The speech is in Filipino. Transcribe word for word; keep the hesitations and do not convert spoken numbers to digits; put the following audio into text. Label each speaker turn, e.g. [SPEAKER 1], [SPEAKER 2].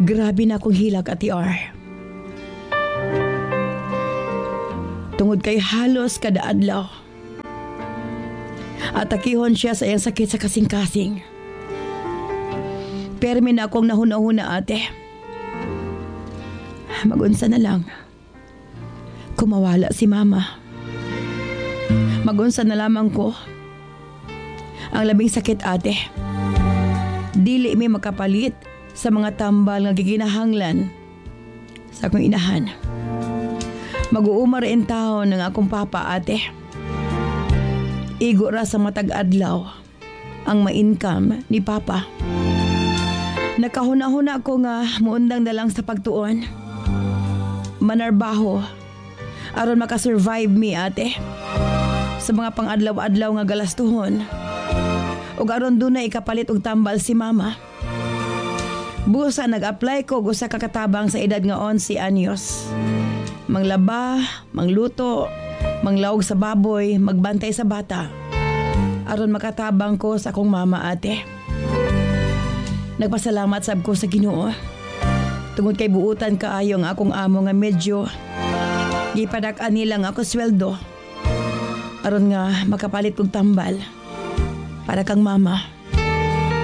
[SPEAKER 1] Grabe na akong hilag, Ate R. Tungod kay halos kada adlaw. Atakihon siya sa iyang sakit sa kasing-kasing. Permi na akong nahuna-huna, ate. Magunsa na lang. Kumawala si mama. Magunsa na lamang ko. Ang labing sakit, ate. Dili may makapalit sa mga tambal nga giginahanglan sa akong inahan. Mag-uumar in taon ng akong papa, ate. Igo ra sa matag adlaw ang ma-income ni papa. Nakahuna-huna ko nga muundang na lang sa pagtuon. Manarbaho aron makasurvive mi, ate, sa mga pang-adlaw-adlaw nga galastuhon. Ug aron dunay ikapalit og tambal si mama. Busa nag-apply ko og usa ka katabang sa edad nga eleven anyos. Manglaba, mangluto, manglawog sa baboy, magbantay sa bata. Aron makatabang ko sa akong mama, ate. Nagpasalamat sab ko sa Ginoo. Tungod kay buutan kaayo ang akong amo nga medyo gipadak-an nilang ako sweldo. Aron nga makapalit kong tambal para kang mama.